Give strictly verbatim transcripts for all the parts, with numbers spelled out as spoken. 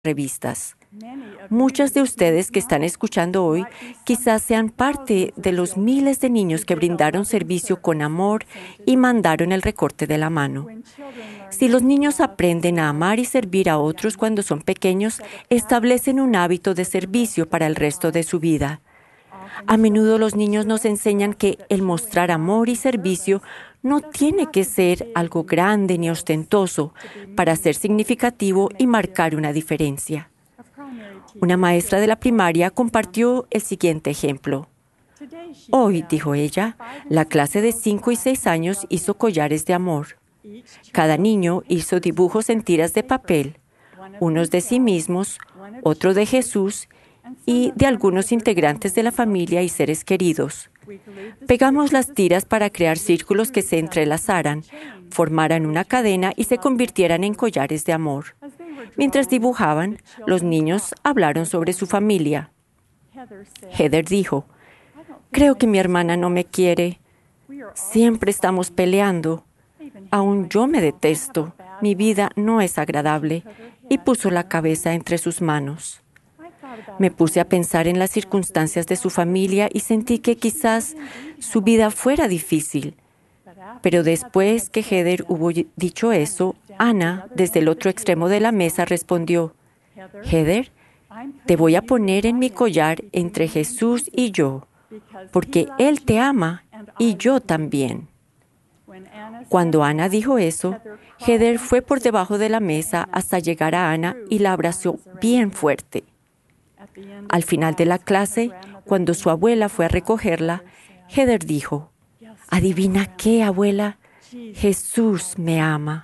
revistas. Muchas de ustedes que están escuchando hoy quizás sean parte de los miles de niños que brindaron servicio con amor y mandaron el recorte de la mano. Si los niños aprenden a amar y servir a otros cuando son pequeños, establecen un hábito de servicio para el resto de su vida. A menudo los niños nos enseñan que el mostrar amor y servicio no tiene que ser algo grande ni ostentoso para ser significativo y marcar una diferencia. Una maestra de la primaria compartió el siguiente ejemplo. Hoy, dijo ella, la clase de cinco y seis años hizo collares de amor. Cada niño hizo dibujos en tiras de papel, unos de sí mismos, otro de Jesús y de algunos integrantes de la familia y seres queridos. Pegamos las tiras para crear círculos que se entrelazaran, formaran una cadena y se convirtieran en collares de amor. Mientras dibujaban, los niños hablaron sobre su familia. Heather dijo, «Creo que mi hermana no me quiere. Siempre estamos peleando. Aún yo me detesto. Mi vida no es agradable». Y puso la cabeza entre sus manos. Me puse a pensar en las circunstancias de su familia y sentí que quizás su vida fuera difícil. Pero después que Heather hubo dicho eso, Ana, desde el otro extremo de la mesa, respondió, «Heather, te voy a poner en mi collar entre Jesús y yo, porque Él te ama y yo también». Cuando Ana dijo eso, Heather fue por debajo de la mesa hasta llegar a Ana y la abrazó bien fuerte. Al final de la clase, cuando su abuela fue a recogerla, Heather dijo, «¿Adivina qué, abuela? Jesús me ama».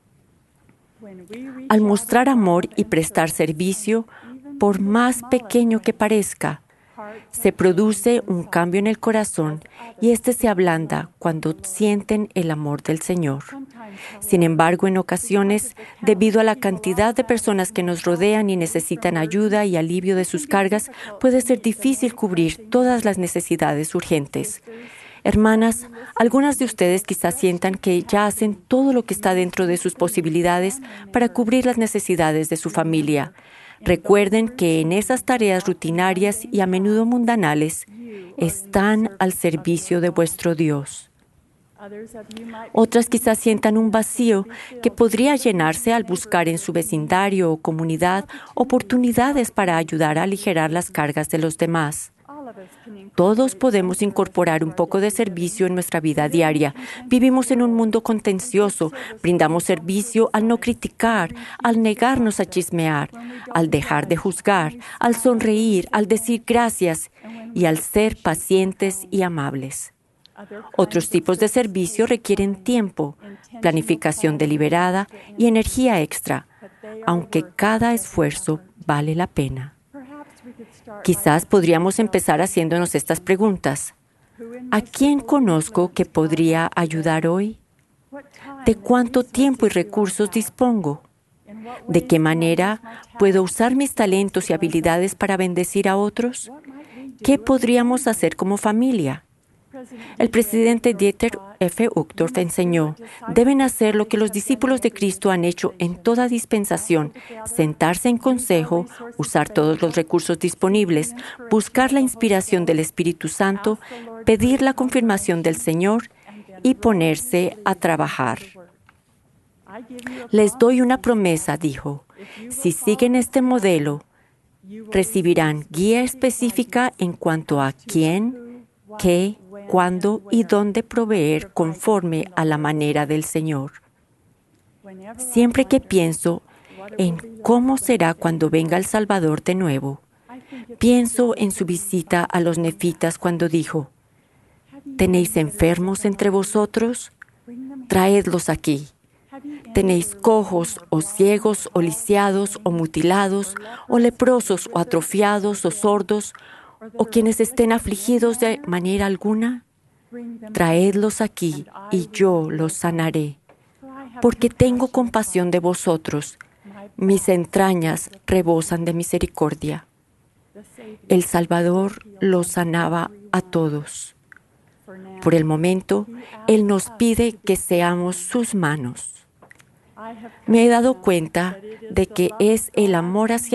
Al mostrar amor y prestar servicio, por más pequeño que parezca, se produce un cambio en el corazón y éste se ablanda cuando sienten el amor del Señor. Sin embargo, en ocasiones, debido a la cantidad de personas que nos rodean y necesitan ayuda y alivio de sus cargas, puede ser difícil cubrir todas las necesidades urgentes. Hermanas, algunas de ustedes quizás sientan que ya hacen todo lo que está dentro de sus posibilidades para cubrir las necesidades de su familia. Recuerden que en esas tareas rutinarias y a menudo mundanales están al servicio de vuestro Dios. Otras quizás sientan un vacío que podría llenarse al buscar en su vecindario o comunidad oportunidades para ayudar a aligerar las cargas de los demás. Todos podemos incorporar un poco de servicio en nuestra vida diaria. Vivimos en un mundo contencioso. Brindamos servicio al no criticar, al negarnos a chismear, al dejar de juzgar, al sonreír, al decir gracias y al ser pacientes y amables. Otros tipos de servicio requieren tiempo, planificación deliberada y energía extra, aunque cada esfuerzo vale la pena. Quizás podríamos empezar haciéndonos estas preguntas. ¿A quién conozco que podría ayudar hoy? ¿De cuánto tiempo y recursos dispongo? ¿De qué manera puedo usar mis talentos y habilidades para bendecir a otros? ¿Qué podríamos hacer como familia? El presidente Dieter F. Uchtdorf enseñó, deben hacer lo que los discípulos de Cristo han hecho en toda dispensación, sentarse en consejo, usar todos los recursos disponibles, buscar la inspiración del Espíritu Santo, pedir la confirmación del Señor y ponerse a trabajar. Les doy una promesa, dijo, si siguen este modelo, recibirán guía específica en cuanto a quién, qué, cuándo y dónde proveer conforme a la manera del Señor. Siempre que pienso en cómo será cuando venga el Salvador de nuevo, pienso en su visita a los nefitas cuando dijo, ¿tenéis enfermos entre vosotros? Traedlos aquí. ¿Tenéis cojos o ciegos o lisiados o mutilados o leprosos o atrofiados o sordos o quienes estén afligidos de manera alguna? Traedlos aquí y yo los sanaré, porque tengo compasión de vosotros. Mis entrañas rebosan de misericordia. El Salvador los sanaba a todos. Por el momento, Él nos pide que seamos sus manos. Me he dado cuenta de que es el amor hacia